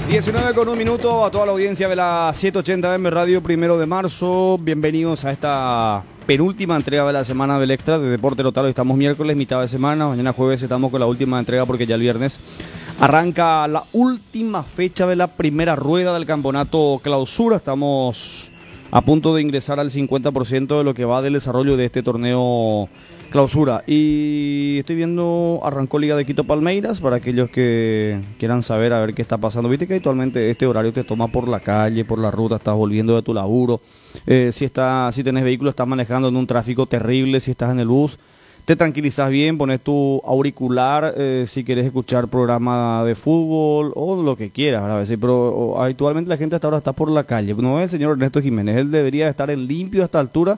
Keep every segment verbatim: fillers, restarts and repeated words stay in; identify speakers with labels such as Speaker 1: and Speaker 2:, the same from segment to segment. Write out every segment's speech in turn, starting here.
Speaker 1: diecinueve con un minuto a toda la audiencia de la setecientos ochenta M Radio, primero de marzo. Bienvenidos a esta penúltima entrega de la semana del Extra de Deporte Total. Hoy estamos miércoles, mitad de semana. Mañana jueves estamos con la última entrega porque ya el viernes arranca la última fecha de la primera rueda del campeonato Clausura. Estamos a punto de ingresar al cincuenta por ciento de lo que va del desarrollo de este torneo Clausura. Y estoy viendo, arrancó Liga de Quito Palmeiras, para aquellos que quieran saber a ver qué está pasando. Viste que actualmente este horario te toma por la calle, por la ruta, estás volviendo de tu laburo. Eh, si, está, si tenés vehículo, estás manejando en un tráfico terrible, si estás en el bus, te tranquilizas bien, pones tu auricular, eh, si quieres escuchar programa de fútbol o lo que quieras, ¿verdad? Sí, pero o, actualmente la gente hasta ahora está por la calle. No es el señor Ernesto Jiménez, él debería estar en limpio a esta altura,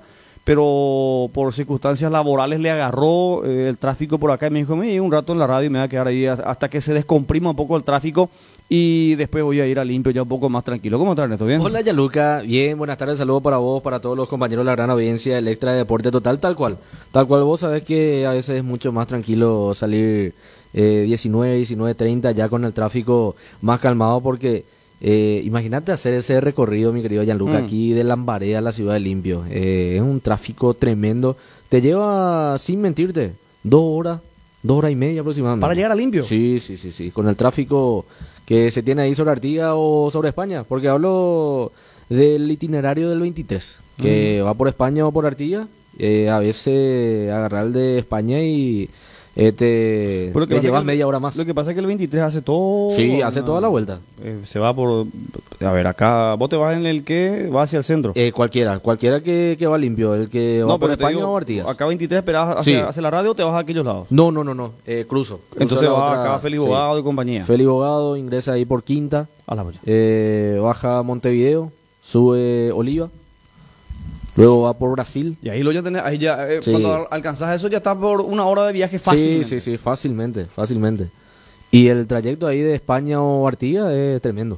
Speaker 1: pero por circunstancias laborales le agarró eh, el tráfico por acá y me dijo, me un rato en la radio y me voy a quedar ahí hasta que se descomprima un poco el tráfico y después voy a ir a limpio ya un poco más tranquilo. ¿Cómo estás, Ernesto? ¿Bien?
Speaker 2: Hola, Yaluca. Bien, buenas tardes. Saludos para vos, para todos los compañeros de la gran audiencia del Extra de Deporte Total, tal cual. Tal cual vos sabés que a veces es mucho más tranquilo salir eh, diecinueve, diecinueve treinta ya con el tráfico más calmado porque... Eh, imagínate hacer ese recorrido, mi querido Gianluca, mm. aquí de Lambaré a la ciudad de Limpio. Eh, es un tráfico tremendo. Te lleva, sin mentirte, dos horas, dos horas y media aproximadamente.
Speaker 1: ¿Para llegar a Limpio?
Speaker 2: Sí, sí, sí, sí. Con el tráfico que se tiene ahí sobre Artigas o sobre España. Porque hablo del itinerario del veintitrés, que mm. va por España o por Artigas. Eh, a veces agarrar el de España y... Eh, te, te llevas media hora más.
Speaker 1: Lo que pasa es que el veintitrés hace todo.
Speaker 2: Sí, hace no, toda la vuelta.
Speaker 1: Eh, se va por. A ver, acá. ¿Vos te vas en el que va hacia el centro?
Speaker 2: Eh, cualquiera, cualquiera que, que va limpio. El que
Speaker 1: no,
Speaker 2: va por España
Speaker 1: digo,
Speaker 2: o Artigas.
Speaker 1: Acá veintitrés esperás hacia, sí. hacia la radio o te vas a aquellos lados.
Speaker 2: No, no, no, no. Eh, cruzo, cruzo.
Speaker 1: Entonces va acá Félix Bogado sí. y compañía.
Speaker 2: Félix Bogado ingresa ahí por Quinta.
Speaker 1: A la
Speaker 2: eh, baja Montevideo, sube Oliva. Luego va por Brasil.
Speaker 1: Y ahí lo ya tenés, ahí ya, eh, sí. cuando alcanzas eso ya está por una hora de viaje fácilmente.
Speaker 2: Sí, sí, sí, fácilmente, fácilmente. Y el trayecto ahí de España o Artigas es tremendo.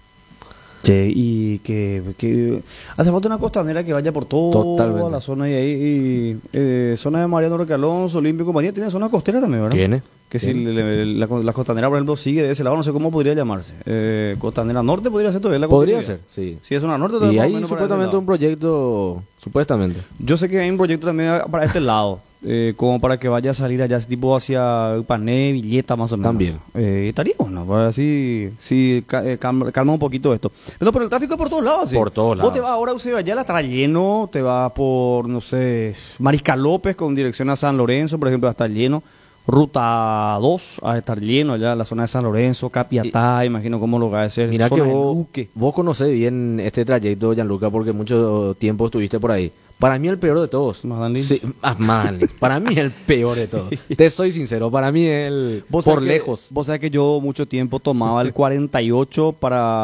Speaker 1: Che, y que, que hace falta una costanera que vaya por toda Totalmente. la zona y ahí, y, eh, zona de Mariano Roque Alonso, Olimpio y compañía, tiene zona costera también, ¿verdad?
Speaker 2: Tiene.
Speaker 1: Que ¿Tiene? si le, la, la costanera, por ejemplo, sigue de ese lado, no sé cómo podría llamarse. Eh, costanera norte podría ser todavía la
Speaker 2: Podría ser, sí.
Speaker 1: Si es zona norte, todavía
Speaker 2: y hay supuestamente un proyecto, supuestamente.
Speaker 1: Yo sé que hay un proyecto también para este lado. Eh, como para que vaya a salir allá tipo hacia Pané, Villeta más o menos.
Speaker 2: También.
Speaker 1: Eh, estaría bueno, para así, sí, eh, calma un poquito esto. No, pero el tráfico es por todos lados. ¿sí?
Speaker 2: Por todos lados.
Speaker 1: Vos te vas ahora a Uceballala, está lleno, te vas por, no sé, Mariscal López con dirección a San Lorenzo, por ejemplo, va a estar lleno. Ruta dos a estar lleno allá en la zona de San Lorenzo, Capiatá, y, imagino cómo lo va a hacer.
Speaker 2: Mira que vos, vos conocés bien este trayecto, Gianluca, porque mucho tiempo estuviste por ahí. Para mí el peor de todos.
Speaker 1: Más
Speaker 2: sí, ah, más Para mí el peor de todos. Te soy sincero, para mí el por lejos.
Speaker 1: Que, vos sabés que yo mucho tiempo tomaba el cuarenta y ocho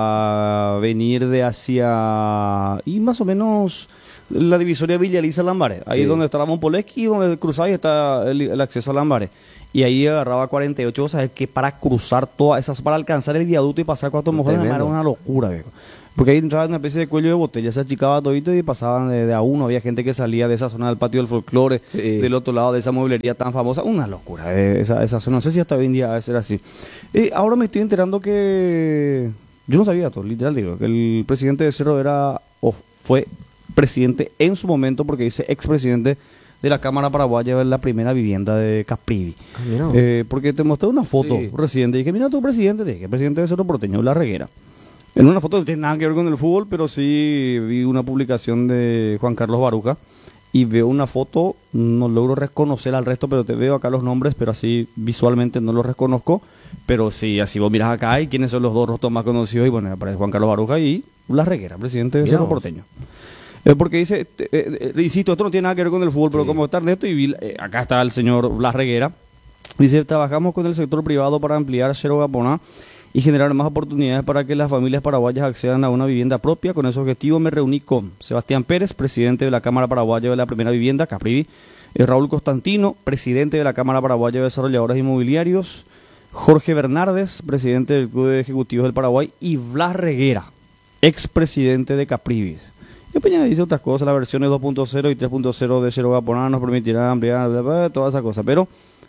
Speaker 1: para venir de hacia... Y más o menos... la divisoria Villaliza Lambaré, ahí sí. donde está la Monpoleski, donde cruzaba y está el, el acceso a Lambaré. Y ahí agarraba cuarenta y ocho, o sea, que para cruzar todas esas, para alcanzar el viaducto y pasar Cuatro Mojones, era una locura, viejo. Porque ahí entraba una especie de cuello de botella, se achicaba todito y pasaban de, de a uno. Había gente que salía de esa zona del patio del folclore, sí. del otro lado de esa mueblería tan famosa. Una locura, eh, esa, esa zona. No sé si hasta hoy en día va a ser así. Y ahora me estoy enterando que... Yo no sabía todo, literal digo, que el presidente de Cerro era, o fue... presidente en su momento, porque dice expresidente de la Cámara Paraguaya de la primera vivienda de Caprivi. Ah, eh, porque te mostré una foto sí. reciente y dije, mira tu presidente, dije, el presidente de Cerro Porteño, La Reguera. En una foto no tiene nada que ver con el fútbol, pero sí vi una publicación de Juan Carlos Baruca y veo una foto, no logro reconocer al resto, pero te veo acá los nombres, pero así visualmente no los reconozco, pero sí, así vos miras acá y quiénes son los dos rostros más conocidos y bueno, aparece Juan Carlos Baruca y La Reguera, presidente de mira Cerro vos. Porteño. Eh, porque dice, eh, eh, insisto, esto no tiene nada que ver con el fútbol, pero sí. como está Ernesto y vi, eh, acá está el señor Blas Reguera, dice, trabajamos con el sector privado para ampliar Cerro Gaponá y generar más oportunidades para que las familias paraguayas accedan a una vivienda propia. Con ese objetivo me reuní con Sebastián Pérez, presidente de la Cámara Paraguaya de la Primera Vivienda, Caprivi, eh, Raúl Constantino, presidente de la Cámara Paraguaya de Desarrolladores Inmobiliarios, Jorge Bernardes, presidente del Club de Ejecutivos del Paraguay, y Blas Reguera, expresidente de Caprivi. Y Peña dice otras cosas, las versiones dos punto cero y tres punto cero de Cerro Gaponá nos permitirán ampliar, bla, bla, bla, toda esa cosa, pero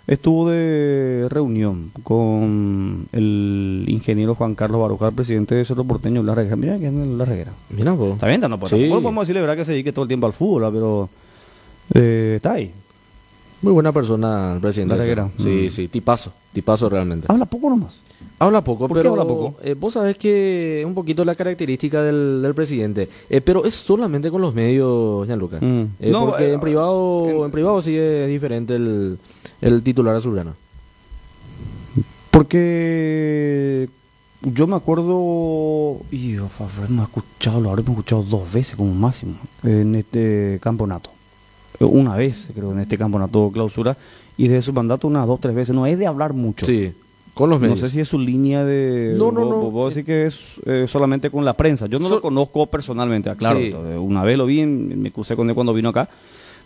Speaker 1: Estuvo de reunión con el ingeniero Juan Carlos Barujar, presidente de Cerro Porteño, La Reguera. Mira que es La Reguera.
Speaker 2: Mira vos.
Speaker 1: Está bien, no, pues,
Speaker 2: Sí.
Speaker 1: tampoco podemos decirle verdad que se dedique todo el tiempo al fútbol, ¿verdad? Pero eh, está ahí.
Speaker 2: Muy buena persona el presidente.
Speaker 1: La
Speaker 2: del
Speaker 1: Reguera.
Speaker 2: Cerro. Sí,
Speaker 1: Mm.
Speaker 2: sí, tipazo, tipazo realmente.
Speaker 1: Habla poco nomás.
Speaker 2: Habla poco,
Speaker 1: ¿Por qué
Speaker 2: pero
Speaker 1: habla poco?
Speaker 2: eh, vos sabés que es un poquito la característica del, del presidente, eh, pero es solamente con los medios, Gianluca.
Speaker 1: Mm.
Speaker 2: Eh,
Speaker 1: No,
Speaker 2: porque
Speaker 1: eh,
Speaker 2: en privado,
Speaker 1: en-
Speaker 2: en privado sí es diferente el, el titular azulgrana.
Speaker 1: Porque yo me acuerdo, y yo, me he escuchado, lo habré escuchado dos veces como máximo en este campeonato. Eh, Una vez, creo, en este campeonato clausura, y desde su mandato unas dos, tres veces. No es de hablar mucho.
Speaker 2: Sí, con los
Speaker 1: No
Speaker 2: medios.
Speaker 1: sé si es su línea de...
Speaker 2: No, no,
Speaker 1: vos-
Speaker 2: no.
Speaker 1: Vos, vos decís que es eh, solamente con la prensa. Yo no
Speaker 2: So-
Speaker 1: lo conozco personalmente, aclaro.
Speaker 2: Sí.
Speaker 1: Entonces, una vez lo vi, en- me crucé con él cuando vino acá,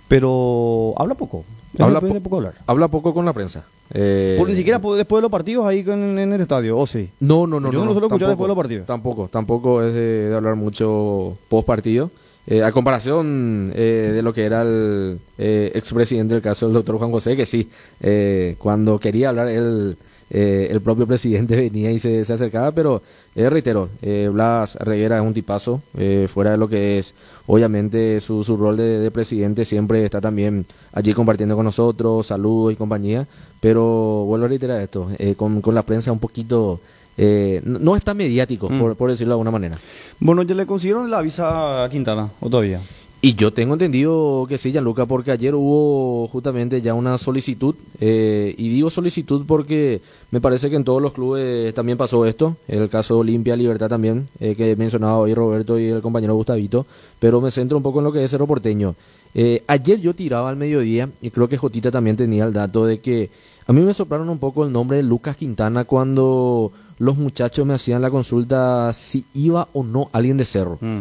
Speaker 1: pero habla poco.
Speaker 2: Habla
Speaker 1: Habla
Speaker 2: po-
Speaker 1: de poco hablar.
Speaker 2: Habla poco con la prensa. Eh,
Speaker 1: Por ni siquiera po- después de los partidos ahí en, en el estadio, ¿o sí?
Speaker 2: No, no, no.
Speaker 1: Yo no lo suelo escuchar
Speaker 2: tampoco,
Speaker 1: después de los partidos.
Speaker 2: Tampoco, tampoco es de, de hablar mucho post partido. Eh, a comparación eh, de lo que era el eh, expresidente del caso del doctor Juan José, que sí, eh, cuando quería hablar él, eh, el propio presidente venía y se, se acercaba, pero eh, reitero, eh, Blas Reguera es un tipazo, eh, fuera de lo que es, obviamente, su, su rol de, de presidente, siempre está también allí compartiendo con nosotros, saludos y compañía, pero vuelvo a reiterar esto, eh, con, con la prensa un poquito... Eh, no, no es tan mediático,
Speaker 1: Mm.
Speaker 2: por, por decirlo de alguna manera.
Speaker 1: Bueno, ¿ya le consiguieron la visa a Quintana o todavía?
Speaker 2: Y yo tengo entendido que sí, Gianluca, porque ayer hubo justamente ya una solicitud, eh, y digo solicitud porque me parece que en todos los clubes también pasó esto, el caso Olimpia, Libertad también, eh, que mencionaba hoy Roberto y el compañero Gustavito, pero me centro un poco en lo que es Cerro Porteño. Eh, ayer yo tiraba al mediodía, y creo que Jotita también tenía el dato de que a mí me soplaron un poco el nombre de Lucas Quintana cuando los muchachos me hacían la consulta si iba o no alguien de Cerro.
Speaker 1: Mm.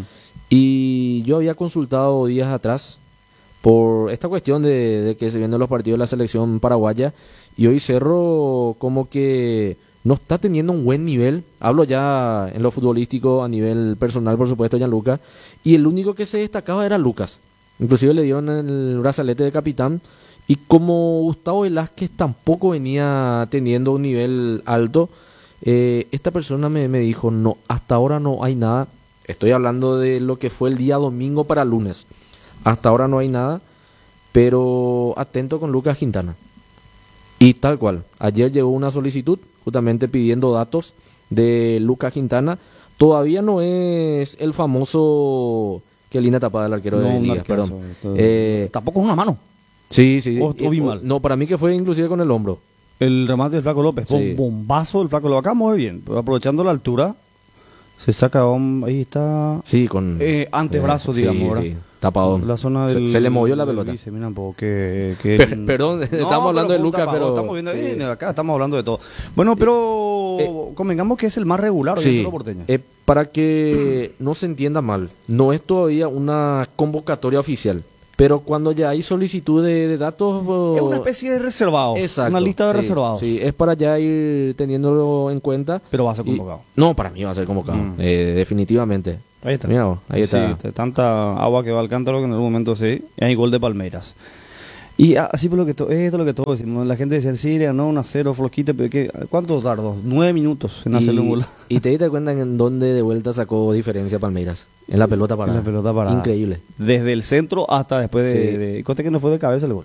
Speaker 2: Y yo había consultado días atrás por esta cuestión de, de que se vienen los partidos de la selección paraguaya, y hoy Cerro como que no está teniendo un buen nivel. Hablo ya en lo futbolístico, a nivel personal, por supuesto, Gianluca. Y el único que se destacaba era Lucas. Inclusive le dieron el brazalete de capitán. Y como Gustavo Velázquez tampoco venía teniendo un nivel alto, eh, esta persona me, me dijo, no, hasta ahora no hay nada. Estoy hablando de lo que fue el día domingo para lunes. Hasta ahora no hay nada, pero atento con Lucas Quintana. Y tal cual, ayer llegó una solicitud justamente pidiendo datos de Lucas Quintana. Todavía no es el famoso... Qué linda tapada del arquero
Speaker 1: No,
Speaker 2: de
Speaker 1: un
Speaker 2: Liga,
Speaker 1: arquero,
Speaker 2: perdón.
Speaker 1: eso,
Speaker 2: Eh,
Speaker 1: Tampoco es una mano.
Speaker 2: sí, sí.
Speaker 1: O- o vi
Speaker 2: Eh,
Speaker 1: mal.
Speaker 2: No, para mí que fue inclusive con el hombro.
Speaker 1: El remate del Flaco López. Fue
Speaker 2: Sí.
Speaker 1: un bombazo del Flaco López. Acá muy bien. Pero aprovechando la altura, se saca un... Ahí está...
Speaker 2: Sí, con...
Speaker 1: Eh, antebrazo,
Speaker 2: eh,
Speaker 1: digamos,
Speaker 2: sí,
Speaker 1: ¿verdad?
Speaker 2: sí, tapado.
Speaker 1: La zona
Speaker 2: Se-
Speaker 1: del...
Speaker 2: se le movió la
Speaker 1: del
Speaker 2: pelota.
Speaker 1: bíceps, mira un poco que... que-
Speaker 2: Per- perdón, estamos hablando de
Speaker 1: fue un
Speaker 2: Lucas,
Speaker 1: tapado,
Speaker 2: pero...
Speaker 1: Estamos viendo
Speaker 2: sí.
Speaker 1: bien, acá estamos hablando de todo. Bueno, pero...
Speaker 2: Eh,
Speaker 1: convengamos que es el más regular hoy en
Speaker 2: Sí,
Speaker 1: Cerro Porteño.
Speaker 2: eh, para que no se entienda mal, no es todavía una convocatoria oficial, pero cuando ya hay solicitud de, de datos... oh,
Speaker 1: Es una especie de reservado.
Speaker 2: exacto,
Speaker 1: Una lista de
Speaker 2: sí,
Speaker 1: reservados.
Speaker 2: Sí, es para ya ir teniéndolo en cuenta.
Speaker 1: Pero va a ser
Speaker 2: Y-
Speaker 1: convocado.
Speaker 2: no, para mí va a ser convocado,
Speaker 1: Mm.
Speaker 2: eh, definitivamente.
Speaker 1: Ahí está.
Speaker 2: Mira vos, ahí está.
Speaker 1: Sí, de tanta agua que va al cántaro que en algún momento sí. Y hay gol de Palmeiras. Y ah, así por lo que to- esto es lo que todos decimos. La gente decía, sí, le ganó un a cero, floquita, pero ¿qué? ¿Cuánto tardó? Nueve minutos en hacerle un gol.
Speaker 2: Y te diste cuenta en dónde de vuelta sacó diferencia Palmeiras. En la pelota parada.
Speaker 1: En la pelota parada.
Speaker 2: Increíble.
Speaker 1: Desde el centro hasta después de...
Speaker 2: Sí.
Speaker 1: de conste que no fue de cabeza el gol.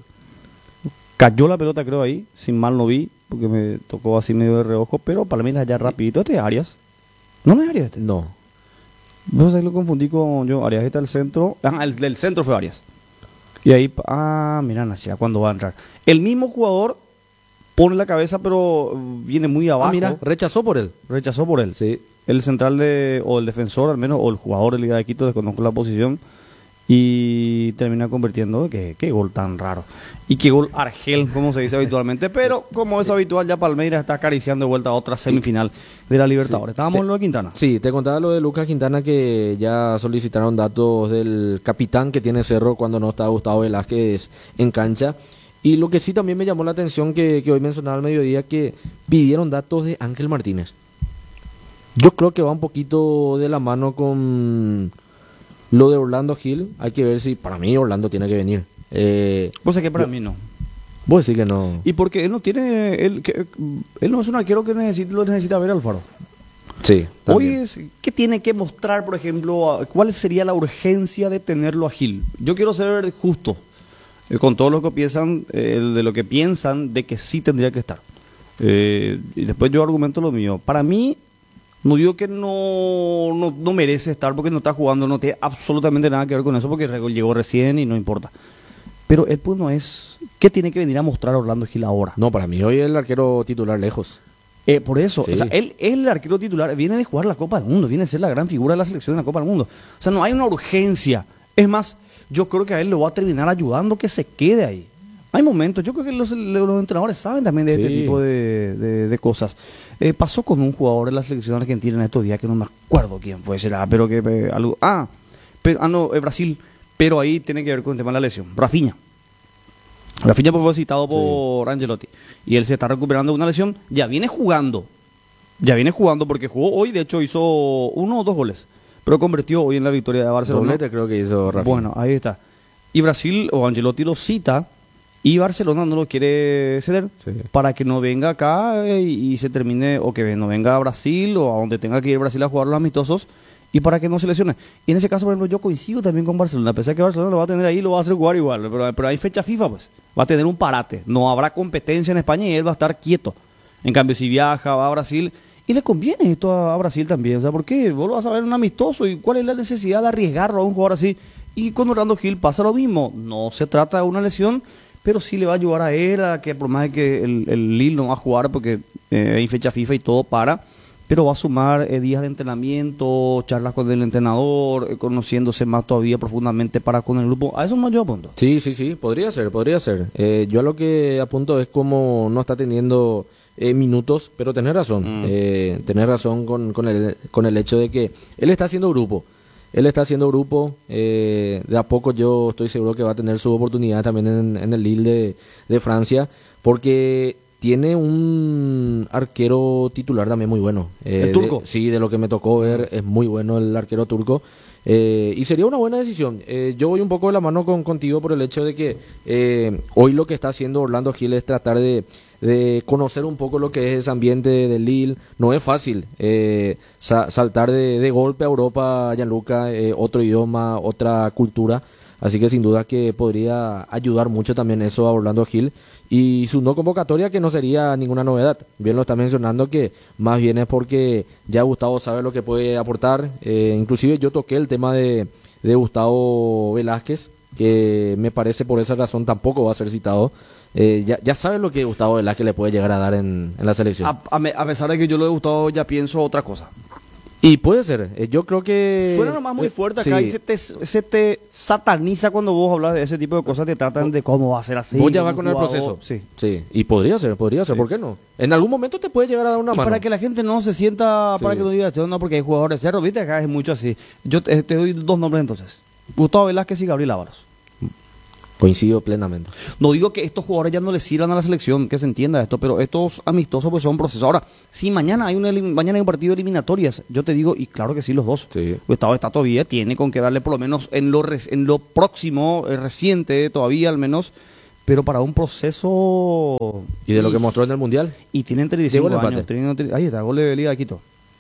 Speaker 1: Cayó la pelota, creo, ahí. Sin mal no vi, porque me tocó así medio de reojo. Pero Palmeiras ya rapidito. Este es Arias. No, no es Arias este.
Speaker 2: No.
Speaker 1: Vos sabés, lo confundí con yo. Arias está el centro. Ah, el del centro fue Arias. Y ahí, ah, mira, hacia cuando va a entrar. El mismo jugador pone la cabeza, pero viene muy abajo.
Speaker 2: Ah, mira, rechazó por él.
Speaker 1: Rechazó por él.
Speaker 2: Sí.
Speaker 1: El central de, o el defensor al menos, o el jugador de Liga de Quito, desconozco la posición, y termina convirtiendo, qué, qué gol tan raro. Y qué gol Argel, como se dice habitualmente, pero como es habitual, ya Palmeiras está acariciando de vuelta a otra semifinal de la Libertadores. Estábamos en lo de Quintana.
Speaker 2: Sí, te contaba lo de Lucas Quintana, que ya solicitaron datos del capitán que tiene Cerro cuando no está Gustavo Velázquez en cancha. Y lo que sí también me llamó la atención, que, que hoy mencionaba al mediodía, que pidieron datos de Ángel Martínez. Yo creo que va un poquito de la mano con lo de Orlando Gil. Hay que ver si, para mí, Orlando tiene que venir. Eh,
Speaker 1: Pues es que para
Speaker 2: yo-
Speaker 1: mí no.
Speaker 2: Vos decís que no.
Speaker 1: Y porque él no tiene, él, que, él no es un arquero que necesita, lo necesita ver Alfaro.
Speaker 2: Sí.
Speaker 1: Hoy es, ¿qué tiene que mostrar, por ejemplo, cuál sería la urgencia de tenerlo a Gil? Yo quiero ser justo eh, con todos los que piensan, eh, de lo que piensan de que sí tendría que estar. Eh, y después yo argumento lo mío. Para mí, no digo que no, no, no merece estar porque no está jugando, no tiene absolutamente nada que ver con eso porque llegó recién y no importa. Pero él pues no es... ¿Qué tiene que venir a mostrar Orlando Gil ahora?
Speaker 2: No, para mí hoy es el arquero titular lejos.
Speaker 1: Eh, por eso,
Speaker 2: Sí.
Speaker 1: o sea, él es el arquero titular, viene de jugar la Copa del Mundo, viene a ser la gran figura de la selección de la Copa del Mundo. O sea, no hay una urgencia. Es más, yo creo que a él lo va a terminar ayudando que se quede ahí. Hay momentos, yo creo que los, los entrenadores saben también de
Speaker 2: Sí.
Speaker 1: este tipo de, de- de cosas. Eh, pasó con un jugador de la selección argentina en estos días que no me acuerdo quién fue, será, pero que eh, algo. Ah, pero, ah, no, eh, Brasil, pero ahí tiene que ver con el tema de la lesión. Rafinha. Rafinha pues, fue citado por Ancelotti y él se está recuperando de una lesión, ya viene jugando, ya viene jugando porque jugó hoy, de hecho hizo uno o dos goles, pero convirtió hoy en la victoria de Barcelona.
Speaker 2: Doblete creo que hizo Rafinha.
Speaker 1: Bueno, ahí está. Y Brasil o Ancelotti lo cita y Barcelona no lo quiere ceder
Speaker 2: Sí.
Speaker 1: para que no venga acá eh, y, y se termine, o que no venga a Brasil o a donde tenga que ir Brasil a jugar los amistosos y para que no se lesione. Y en ese caso, por ejemplo, yo coincido también con Barcelona, a pesar de que Barcelona lo va a tener ahí, lo va a hacer jugar igual, pero, pero hay fecha FIFA, pues, va a tener un parate, no habrá competencia en España y él va a estar quieto. En cambio, si viaja, va a Brasil, y le conviene esto a, a Brasil también, o sea, ¿por qué? Vos lo vas a ver un amistoso, y cuál es la necesidad de arriesgarlo a un jugador así. Y con Orlando Gil pasa lo mismo, no se trata de una lesión, pero sí le va a ayudar a él, a que por más de que el, el Lille no va a jugar porque eh, hay fecha FIFA y todo para, pero va a sumar eh, días de entrenamiento, charlas con el entrenador, eh, conociéndose más todavía profundamente para con el grupo. A eso más yo apunto.
Speaker 2: Sí, sí, sí, podría ser, podría ser. Eh, yo a lo que apunto es como no está teniendo eh, minutos, pero tenés razón.
Speaker 1: Mm.
Speaker 2: Eh, tenés razón con, con, el, con el hecho de que él está haciendo grupo. Él está haciendo grupo. Eh, de a poco yo estoy seguro que va a tener su oportunidad también en, en el Lille de, de Francia, porque tiene un arquero titular también muy bueno. Eh,
Speaker 1: ¿El turco?
Speaker 2: de- sí, de lo que me tocó ver, es muy bueno el arquero turco. Eh, y sería una buena decisión. Eh, yo voy un poco de la mano con, contigo por el hecho de que eh, hoy lo que está haciendo Orlando Gil es tratar de, de conocer un poco lo que es ese ambiente de Lille. No es fácil eh, sa- saltar de, de golpe a Europa, Gianluca, eh, otro idioma, otra cultura. Así que sin duda que podría ayudar mucho también eso a Orlando Gil. Y su no convocatoria que no sería ninguna novedad. Bien lo está mencionando que más bien es porque ya Gustavo sabe lo que puede aportar. Eh, inclusive yo toqué el tema de, de Gustavo Velázquez, que me parece por esa razón tampoco va a ser citado. Eh, ya, ya sabe lo que Gustavo Velázquez le puede llegar a dar en, en la selección.
Speaker 1: A, a me- a pesar de que yo lo he gustado, ya pienso otra cosa.
Speaker 2: Y puede ser. Eh, yo creo que...
Speaker 1: Suena nomás muy
Speaker 2: eh,
Speaker 1: fuerte acá
Speaker 2: sí.
Speaker 1: y se te, se te sataniza cuando vos hablas de ese tipo de cosas, te tratan de cómo va a ser así.
Speaker 2: Vos ya vas
Speaker 1: un
Speaker 2: con el
Speaker 1: jugador.
Speaker 2: proceso.
Speaker 1: Sí.
Speaker 2: Sí. Y podría ser, podría ser.
Speaker 1: Sí.
Speaker 2: ¿Por qué no? En algún momento te puede llegar a dar una
Speaker 1: Y
Speaker 2: mano.
Speaker 1: para que la gente no se sienta, para
Speaker 2: Sí.
Speaker 1: que no diga, "Esto no, porque hay jugadores cerros", viste, acá es mucho así. Yo te, te doy dos nombres entonces. Gustavo Velázquez y Gabriel Ávaros.
Speaker 2: Coincido plenamente.
Speaker 1: No digo que estos jugadores ya no les sirvan a la selección, que se entienda esto, pero estos amistosos pues son procesos. Ahora, si mañana hay, una, elim- mañana hay un partido de eliminatorias, yo te digo, y claro que sí, los dos.
Speaker 2: Sí.
Speaker 1: Gustavo está todavía, tiene con que darle por lo menos en lo, res- en lo próximo, eh, reciente, todavía al menos, pero para un proceso...
Speaker 2: Y de lo que mostró en el Mundial.
Speaker 1: Y tienen treinta y
Speaker 2: Llegó
Speaker 1: cinco
Speaker 2: el
Speaker 1: años.
Speaker 2: empate.
Speaker 1: tienen tre- ahí está, gol de Liga de Quito.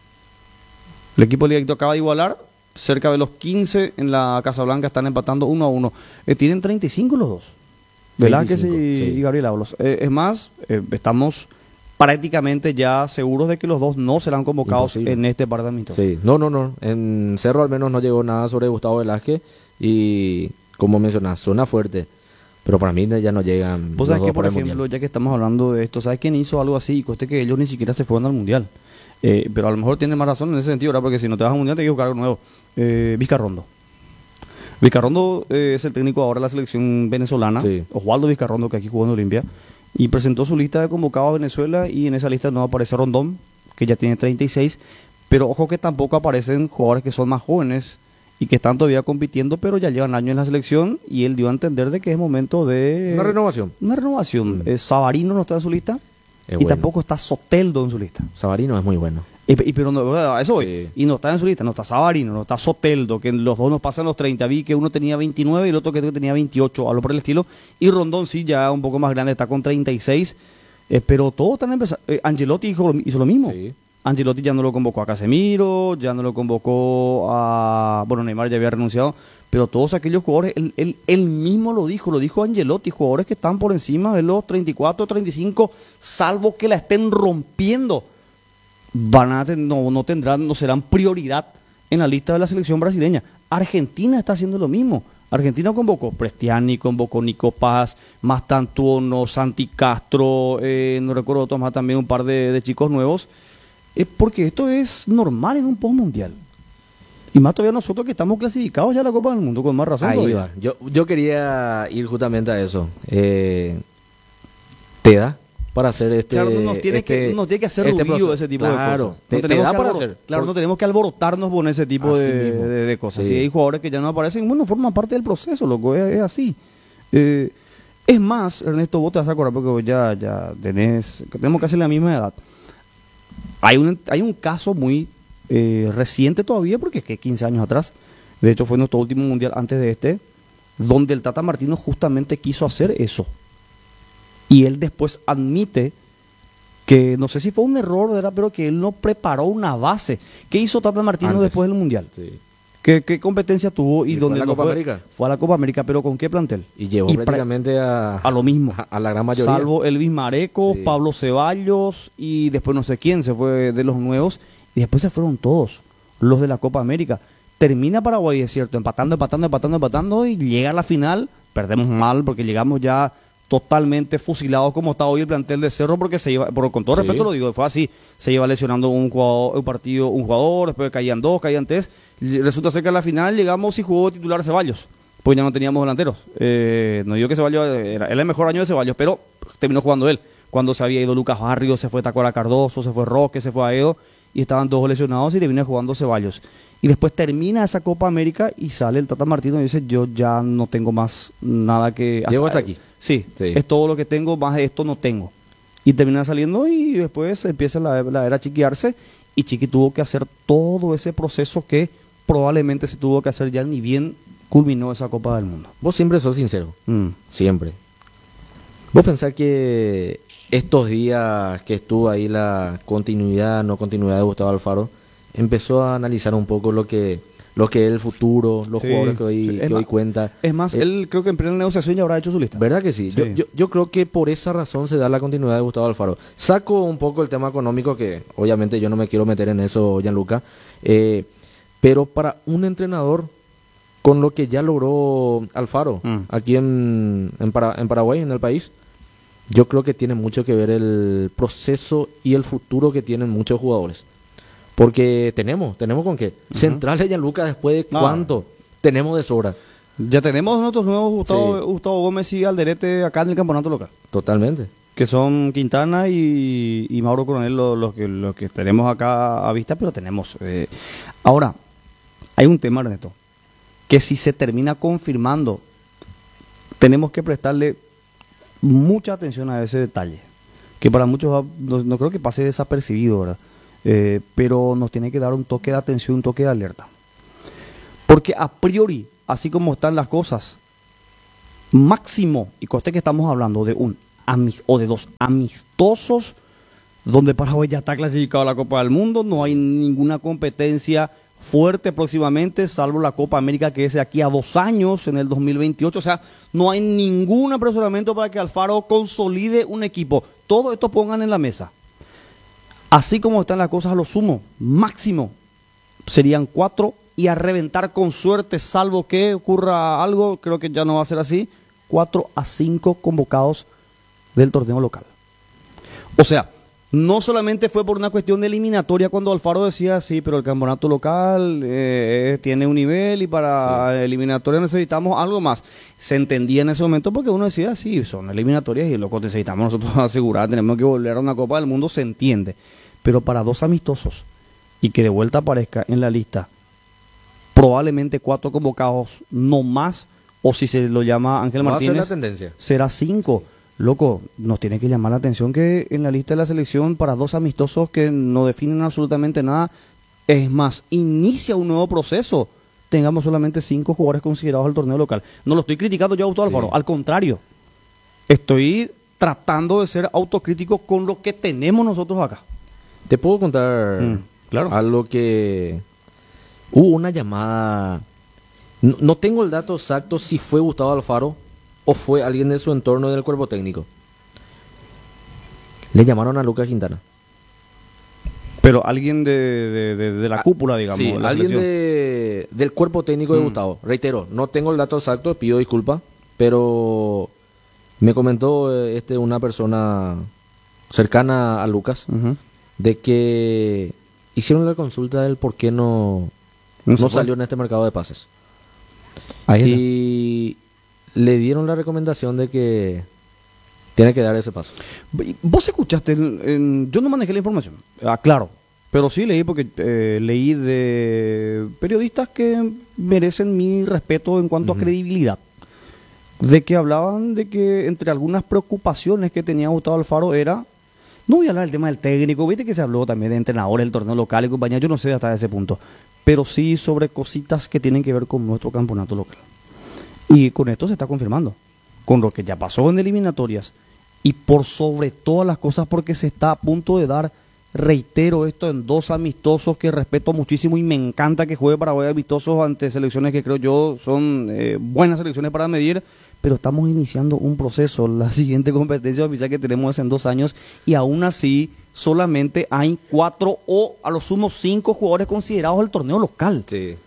Speaker 1: El equipo de Liga de Quito acaba de igualar, cerca de los quince en la Casablanca están empatando uno a uno. Eh, tienen treinta y cinco los dos. Velázquez y,
Speaker 2: veinticinco, sí.
Speaker 1: y Gabriel Ábalos. Eh, es más, eh, estamos prácticamente ya seguros de que los dos no serán convocados
Speaker 2: Imposible.
Speaker 1: en este par de amistosos.
Speaker 2: Sí, no, no, no. En Cerro al menos no llegó nada sobre Gustavo Velázquez. Y como mencionas, suena fuerte. Pero para mí ya no llegan.
Speaker 1: Vos
Speaker 2: los
Speaker 1: sabés
Speaker 2: dos
Speaker 1: que, por
Speaker 2: para el
Speaker 1: ejemplo,
Speaker 2: Mundial.
Speaker 1: ya que estamos hablando de esto, ¿sabes quién hizo algo así? Y cueste que ellos ni siquiera se fueron al Mundial. Eh, pero a lo mejor tiene más razón en ese sentido, ¿verdad? Porque si no te vas al Mundial, te hay que buscar algo nuevo. Eh, Vizcarrondo. Vizcarrondo eh, es el técnico ahora de la selección venezolana.
Speaker 2: Sí.
Speaker 1: Osvaldo Vizcarrondo, que aquí jugó en Olimpia. Y presentó su lista de convocados a Venezuela. Y en esa lista no aparece Rondón, que ya tiene treinta y seis. Pero ojo que tampoco aparecen jugadores que son más jóvenes y que están todavía compitiendo, pero ya llevan años en la selección. Y él dio a entender de que es momento de...
Speaker 2: Una renovación.
Speaker 1: Una renovación.
Speaker 2: Mm.
Speaker 1: Eh, Savarino no está en su lista
Speaker 2: Es
Speaker 1: y
Speaker 2: bueno.
Speaker 1: tampoco está Soteldo en su lista.
Speaker 2: Savarino es muy bueno.
Speaker 1: Y, y- pero no, a eso voy.
Speaker 2: Sí.
Speaker 1: Y no está en su lista, no está Savarino, no está Soteldo, que los dos nos pasan los treinta. Vi que uno tenía veintinueve y el otro que tenía veintiocho, algo por el estilo. Y Rondón sí, ya un poco más grande, está con treinta y seis. Eh, pero todos están empezando. Eh, Angelotti hizo, lo- hizo lo mismo.
Speaker 2: Sí.
Speaker 1: Angelotti ya no lo convocó a Casemiro, ya no lo convocó a... Bueno, Neymar ya había renunciado, pero todos aquellos jugadores, él, él, él mismo lo dijo, lo dijo Angelotti, jugadores que están por encima de los treinta y cuatro, treinta y cinco, salvo que la estén rompiendo, van a ten- no, no tendrán, no serán prioridad en la lista de la selección brasileña. Argentina está haciendo lo mismo. Argentina convocó Prestiani, convocó Nico Paz, Mastantuono, Santi Castro, eh, no recuerdo otros más, también un par de, de chicos nuevos. Es porque esto es normal en un post-mundial. Y más todavía nosotros que estamos clasificados ya a la Copa del Mundo, con más razón.
Speaker 2: Ahí
Speaker 1: todavía.
Speaker 2: va. Yo, yo quería ir justamente a eso. Eh, ¿Te da para hacer este...
Speaker 1: Claro, no nos tiene,
Speaker 2: este-
Speaker 1: que, nos tiene que hacer
Speaker 2: este
Speaker 1: ruido
Speaker 2: proceso?
Speaker 1: ese tipo
Speaker 2: Claro,
Speaker 1: de cosas.
Speaker 2: te-
Speaker 1: No
Speaker 2: te
Speaker 1: tenemos
Speaker 2: da
Speaker 1: que
Speaker 2: para
Speaker 1: alboro-
Speaker 2: hacer.
Speaker 1: Claro,
Speaker 2: Por-
Speaker 1: no tenemos que alborotarnos con ese tipo
Speaker 2: Así
Speaker 1: de,
Speaker 2: mismo.
Speaker 1: de- de cosas.
Speaker 2: Sí.
Speaker 1: Si hay jugadores que ya no aparecen, bueno, forman parte del proceso, loco, es, es así. Eh, es más, Ernesto, vos te vas a acordar porque vos ya, ya tenés, que tenemos casi la misma edad. Hay un, hay un caso muy eh, reciente todavía, porque es que quince años atrás, de hecho fue nuestro último mundial antes de este, donde el Tata Martino justamente quiso hacer eso. Y él después admite que, no sé si fue un error, ¿verdad? Pero que él no preparó una base. ¿Qué hizo Tata Martino
Speaker 2: Antes.
Speaker 1: después del mundial?
Speaker 2: Sí.
Speaker 1: ¿Qué, qué competencia tuvo? ¿Y,
Speaker 2: Y fue
Speaker 1: dónde
Speaker 2: a la
Speaker 1: no
Speaker 2: Copa
Speaker 1: fue?
Speaker 2: América.
Speaker 1: Fue a la Copa América, pero ¿con qué plantel?
Speaker 2: Y llevó
Speaker 1: pra-
Speaker 2: prácticamente a,
Speaker 1: a lo mismo.
Speaker 2: a, a la gran mayoría.
Speaker 1: Salvo Elvis Mareco,
Speaker 2: Sí.
Speaker 1: Pablo Ceballos y después no sé quién se fue de los nuevos. Y después se fueron todos los de la Copa América. Termina Paraguay, es cierto, empatando, empatando, empatando, empatando y llega a la final. Perdemos mal porque llegamos ya totalmente fusilados como está hoy el plantel de Cerro porque se iba, por, con todo
Speaker 2: Sí.
Speaker 1: respeto lo digo, fue así. Se iba lesionando un jugador, un partido, un jugador, después caían dos, caían tres. Y resulta ser que a la final llegamos y jugó titular Ceballos. Pues ya no teníamos delanteros. Eh, no digo que Ceballos era, era el mejor año de Ceballos, pero terminó jugando él. Cuando se había ido Lucas Barrios, se fue Tacuara Cardoso, se fue Roque, se fue Aedo, y estaban todos lesionados y termina jugando Ceballos. Y después termina esa Copa América y sale el Tata Martino y dice, yo ya no tengo más nada que...
Speaker 2: Llego hasta aquí.
Speaker 1: Sí,
Speaker 2: Sí.
Speaker 1: es todo lo que tengo, más de esto no tengo. Y termina saliendo y después empieza la, la era Chiqui Arce y Chiqui tuvo que hacer todo ese proceso que probablemente se tuvo que hacer ya ni bien culminó esa Copa del Mundo.
Speaker 2: Vos siempre sos sincero.
Speaker 1: Mm.
Speaker 2: Siempre. ¿Vos pensás que estos días que estuvo ahí la continuidad, no continuidad de Gustavo Alfaro, empezó a analizar un poco lo que lo que es el futuro, los
Speaker 1: Sí,
Speaker 2: jugadores que hoy,
Speaker 1: sí. Es
Speaker 2: que hoy
Speaker 1: más-
Speaker 2: cuenta?
Speaker 1: Es más,
Speaker 2: Eh,
Speaker 1: él creo que en plena negociación ya habrá hecho su lista.
Speaker 2: ¿Verdad que sí?
Speaker 1: Sí.
Speaker 2: Yo, yo, yo creo que por esa razón se da la continuidad de Gustavo Alfaro. Saco un poco el tema económico, que obviamente yo no me quiero meter en eso, Gianluca, eh, pero para un entrenador con lo que ya logró Alfaro
Speaker 1: Mm.
Speaker 2: aquí en, en, Para- en Paraguay, en el país, yo creo que tiene mucho que ver el proceso y el futuro que tienen muchos jugadores. Porque tenemos, tenemos con qué. Centrales, Gianluca, después de
Speaker 1: No.
Speaker 2: cuánto tenemos de sobra.
Speaker 1: Ya tenemos nuestros nuevos Gustavo,
Speaker 2: Sí.
Speaker 1: Gustavo Gómez y Alderete acá en el campeonato local.
Speaker 2: Totalmente.
Speaker 1: Que son Quintana y, y Mauro Coronel los, los que, los que tenemos acá a vista, pero tenemos. eh. Ahora, hay un tema, Ernesto, que si se termina confirmando, tenemos que prestarle mucha atención a ese detalle, que para muchos va- no, no creo que pase desapercibido, ¿verdad? Eh, pero nos tiene que dar un toque de atención, un toque de alerta. Porque a priori, así como están las cosas, máximo, y coste que estamos hablando de un amis- o de dos amistosos, donde Paraguay ya está clasificado a la Copa del Mundo, no hay ninguna competencia fuerte próximamente, salvo la Copa América que es de aquí a dos años, en el dos mil veintiocho, o sea, no hay ningún apresuramiento para que Alfaro consolide un equipo. Todo esto pongan en la mesa. Así como están las cosas, a lo sumo, máximo, serían cuatro y a reventar con suerte, salvo que ocurra algo, creo que ya no va a ser así, cuatro a cinco convocados del torneo local. O sea, no solamente fue por una cuestión de eliminatoria cuando Alfaro decía, sí, pero el campeonato local eh, tiene un nivel y para eliminatoria necesitamos algo más. Se entendía en ese momento porque uno decía, sí, son eliminatorias y lo que necesitamos nosotros asegurar, tenemos que volver a una Copa del Mundo, se entiende. Pero para dos amistosos y que de vuelta aparezca en la lista probablemente cuatro convocados, no más, o si se lo llama Ángel
Speaker 2: Va a ser
Speaker 1: Martínez,
Speaker 2: la tendencia.
Speaker 1: será cinco. loco, nos tiene que llamar la atención que en la lista de la selección para dos amistosos que no definen absolutamente nada, es más, inicia un nuevo proceso, tengamos solamente cinco jugadores considerados al torneo local. No lo estoy criticando yo a Gustavo Alfaro,
Speaker 2: Sí.
Speaker 1: al contrario, estoy tratando de ser autocrítico con lo que tenemos nosotros acá.
Speaker 2: Te puedo contar
Speaker 1: Mm, claro.
Speaker 2: algo que hubo una llamada. No, no tengo el dato exacto si fue Gustavo Alfaro o fue alguien de su entorno del cuerpo técnico. Le llamaron a Lucas Quintana.
Speaker 1: Pero alguien de, de, de, de la cúpula, digamos.
Speaker 2: Sí,
Speaker 1: de la
Speaker 2: alguien
Speaker 1: selección.
Speaker 2: de, del cuerpo técnico de
Speaker 1: Mm.
Speaker 2: Gustavo. Reitero, no tengo el dato exacto, pido disculpas, pero me comentó eh, este una persona cercana a Lucas
Speaker 1: Ujú.
Speaker 2: de que hicieron la consulta del por qué no,
Speaker 1: No
Speaker 2: no,
Speaker 1: se fue.
Speaker 2: salió en este mercado de pases.
Speaker 1: Ahí está.
Speaker 2: Y le dieron la recomendación de que tiene que dar ese paso.
Speaker 1: Vos escuchaste, en- en- yo no manejé la información, ah, claro, pero sí leí porque eh, leí de periodistas que merecen mi respeto en cuanto
Speaker 2: Ujú.
Speaker 1: a credibilidad, de que hablaban de que entre algunas preocupaciones que tenía Gustavo Alfaro era, no voy a hablar del tema del técnico, viste que se habló también de entrenadores del torneo local y compañía, yo no sé hasta ese punto, pero sí sobre cositas que tienen que ver con nuestro campeonato local. Y con esto se está confirmando, con lo que ya pasó en eliminatorias y por sobre todas las cosas porque se está a punto de dar, reitero esto, en dos amistosos que respeto muchísimo y me encanta que juegue Paraguay amistosos ante selecciones que creo yo son eh, buenas selecciones para medir, pero estamos iniciando un proceso, la siguiente competencia oficial que tenemos es en dos años y aún así solamente hay cuatro o a lo sumo cinco jugadores considerados del torneo local.
Speaker 2: Sí.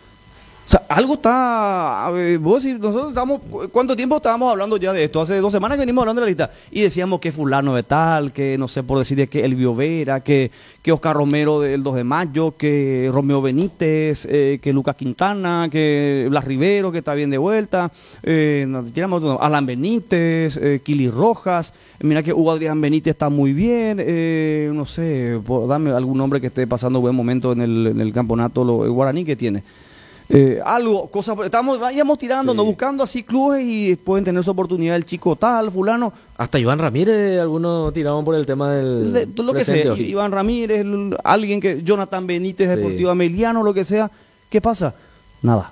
Speaker 1: O sea, algo está. A ver, vos decís, nosotros estamos. ¿Cuánto tiempo estábamos hablando ya de esto? Hace dos semanas que venimos hablando de la lista. Y decíamos que Fulano de Tal, que no sé por decir que Elvio Vera, que, que Oscar Romero del dos de mayo, que Romeo Benítez, eh, que Lucas Quintana, que Blas Rivero, que está bien de vuelta. Eh, no, tiramos otro, Alan Benítez, eh, Kili Rojas. Mira que Hugo Adrián Benítez está muy bien. Eh, no sé, por, dame algún nombre que esté pasando buen momento en el, en el campeonato lo, el guaraní que tiene. Eh, algo, cosas, estamos, vayamos tirando,
Speaker 2: Sí.
Speaker 1: no buscando así clubes y pueden tener su oportunidad el chico tal, fulano,
Speaker 2: Hasta Iván Ramírez, algunos tiraban por el tema del
Speaker 1: de- lo que
Speaker 2: presente
Speaker 1: sea,
Speaker 2: hoy.
Speaker 1: Iván Ramírez, el- alguien que, Jonathan Benítez,
Speaker 2: Sí.
Speaker 1: Deportivo Ameliano, lo que sea, ¿qué pasa? Nada.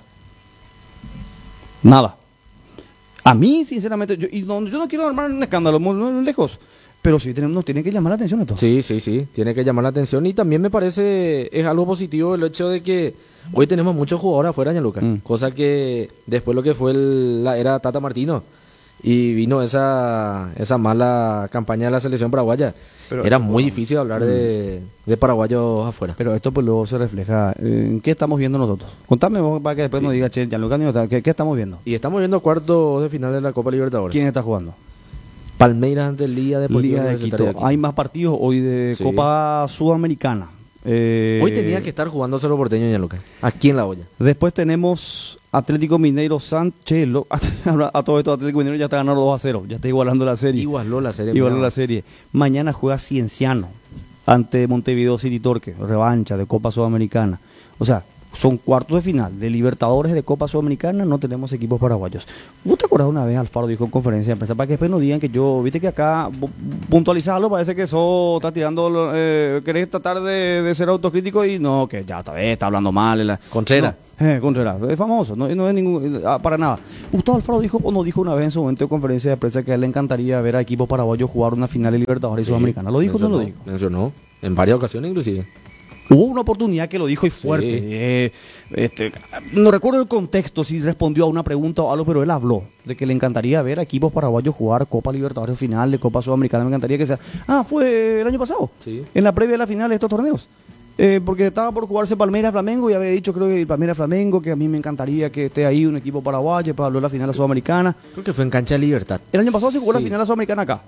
Speaker 1: Nada. A mí, sinceramente, yo, y no, yo no quiero armar un escándalo muy, muy lejos, pero sí tenemos, nos tiene que llamar la atención esto.
Speaker 2: Sí, sí, sí, tiene que llamar la atención y también me parece es algo positivo el hecho de que hoy tenemos muchos jugadores afuera, Gianluca,
Speaker 1: Mm.
Speaker 2: cosa que después lo que fue el- la era Tata Martino y vino esa esa mala campaña de la selección paraguaya,
Speaker 1: Pero
Speaker 2: era
Speaker 1: esto,
Speaker 2: muy
Speaker 1: bueno,
Speaker 2: difícil hablar de, de paraguayos afuera.
Speaker 1: Pero esto pues luego se refleja eh, en qué estamos viendo nosotros. Contame vos para que después nos diga, che, Gianluca, ¿qué, ¿qué estamos viendo?
Speaker 2: Y estamos viendo cuartos de final de la Copa Libertadores.
Speaker 1: ¿Quién está jugando?
Speaker 2: Palmeiras ante Liga Deportiva
Speaker 1: Liga de
Speaker 2: Universitaria
Speaker 1: Quito.
Speaker 2: de Quito.
Speaker 1: Hay más partidos hoy de
Speaker 2: Sí.
Speaker 1: Copa Sudamericana. Eh,
Speaker 2: Hoy tenía que estar jugando Cerro Porteño, Gianluca, aquí en La Olla.
Speaker 1: Después tenemos Atlético Mineiro Sánchez. Lo- A todo esto, Atlético Mineiro ya está ganando dos a cero. Ya está igualando la serie.
Speaker 2: Igualó la serie.
Speaker 1: Igualó
Speaker 2: mira.
Speaker 1: la serie. Mañana juega Cienciano ante Montevideo City Torque. Revancha de Copa Sudamericana. O sea, son cuartos de final de Libertadores de Copa Sudamericana. No tenemos equipos paraguayos. ¿Vos te acordás una vez, Alfaro dijo en conferencia de prensa, para que después no digan que yo, viste que acá pu- puntualizarlo, parece que eso está tirando, lo- eh, querés tratar de, de ser autocrítico y no, que ya está, está hablando mal. La,
Speaker 2: Contreras.
Speaker 1: No, eh, Contreras, es famoso, no, no es ningún, ah, para nada. Gustavo Alfaro dijo o no dijo una vez en su momento de conferencia de prensa que a él le encantaría ver a equipos paraguayos jugar una final de Libertadores y
Speaker 2: Sí,
Speaker 1: Sudamericana. ¿Lo dijo o no lo
Speaker 2: mencionó,
Speaker 1: dijo?
Speaker 2: Mencionó, en varias ocasiones inclusive.
Speaker 1: Hubo una oportunidad que lo dijo y fuerte.
Speaker 2: Sí.
Speaker 1: Eh, este, no recuerdo el contexto, si respondió a una pregunta o algo, pero él habló de que le encantaría ver a equipos paraguayos jugar Copa Libertadores final de Copa Sudamericana. Me encantaría que sea. Ah, fue el año pasado,
Speaker 2: Sí.
Speaker 1: en la previa de la final de estos torneos. Eh, porque estaba por jugarse Palmeiras Flamengo y había dicho, creo que Palmeiras Flamengo, que a mí me encantaría que esté ahí un equipo paraguayo para hablar de la final de la Sudamericana.
Speaker 2: Creo que fue en Cancha de Libertad.
Speaker 1: El año pasado se jugó la
Speaker 2: Sí.
Speaker 1: final de la Sudamericana acá.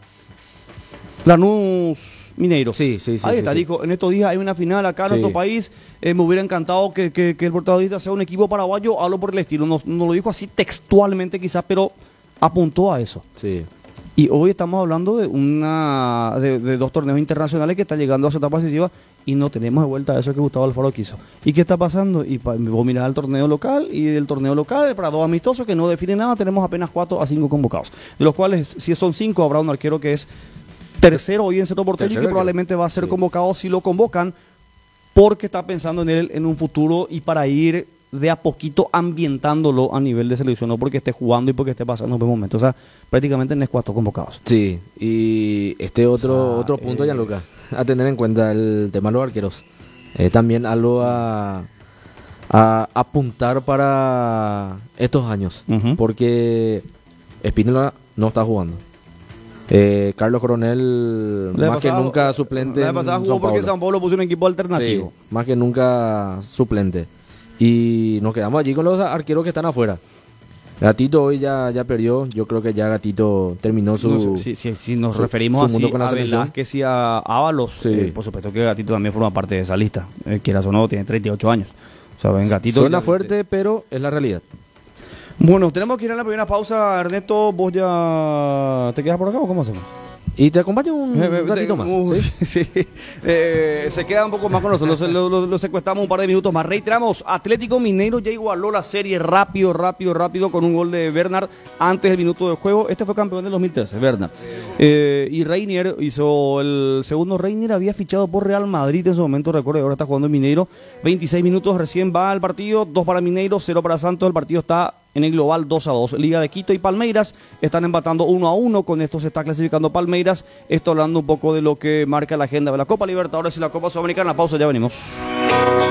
Speaker 1: Lanús Mineiro.
Speaker 2: Sí, sí, sí,
Speaker 1: Ahí
Speaker 2: sí,
Speaker 1: está,
Speaker 2: sí.
Speaker 1: dijo, en estos días hay una final acá en
Speaker 2: Sí.
Speaker 1: nuestro país. Eh, me hubiera encantado que, que- que el protagonista sea un equipo paraguayo, algo por el estilo. No, no lo dijo así textualmente quizás, pero apuntó a eso.
Speaker 2: Sí.
Speaker 1: Y hoy estamos hablando de una de, de dos torneos internacionales que están llegando a su etapa decisiva y no tenemos de vuelta eso que Gustavo Alfaro quiso. ¿Y qué está pasando? Y pa, vos mirás el torneo local y del torneo local para dos amistosos que no definen nada, tenemos apenas cuatro a cinco convocados. De los cuales, si son cinco, habrá un arquero que es tercero hoy en Cerro Porteño y que probablemente va a ser sí. convocado si lo convocan porque está pensando en él en un futuro y para ir de a poquito ambientándolo a nivel de selección, no porque esté jugando y porque esté pasando un buen momento. O sea, prácticamente tenés cuatro convocados.
Speaker 2: Sí, y este otro
Speaker 1: o sea,
Speaker 2: otro punto,
Speaker 1: eh...
Speaker 2: Gianluca, a tener en cuenta el tema de los arqueros. Eh, también algo a, a apuntar para estos años, uh-huh. porque Espínola no está jugando. Eh, Carlos Coronel,
Speaker 1: la
Speaker 2: más
Speaker 1: pasada,
Speaker 2: que nunca suplente.
Speaker 1: La pasada jugó porque San Pablo puso un equipo alternativo.
Speaker 2: Sí, más que nunca suplente. Y nos quedamos allí con los arqueros que están afuera. Gatito hoy ya, ya perdió. Yo creo que ya Gatito terminó su.
Speaker 1: No, si, si, si nos su, referimos su así a Velázquez y a Ábalos, sí. eh, por supuesto que Gatito también forma parte de esa lista. Eh, quieras o no, tiene treinta y ocho años. O sea, ven, Gatito.
Speaker 2: Suena fuerte, pero es la realidad.
Speaker 1: Bueno, tenemos que ir a la primera pausa. Ernesto, ¿vos ya te quedas por acá o cómo hacemos?
Speaker 2: Y te acompaño un eh, ratito más.
Speaker 1: Uh, ¿sí? sí. Eh, se queda un poco más con nosotros. Lo, lo, lo secuestramos un par de minutos más. Reiteramos, Atlético Mineiro ya igualó la serie rápido, rápido, rápido con un gol de Bernard antes del minuto de juego. Este fue campeón del dos mil trece, Bernard. Eh, y Reinier hizo el segundo. Reinier había fichado por Real Madrid en su momento, recuerdo, ahora está jugando en Mineiro. veintiséis minutos recién va al partido, dos para Mineiro, cero para Santos. El partido está en el global dos a dos. Liga de Quito y Palmeiras están empatando uno a uno. Con esto se está clasificando Palmeiras. Esto hablando un poco de lo que marca la agenda de la Copa Libertadores y la Copa Sudamericana. La pausa, ya venimos.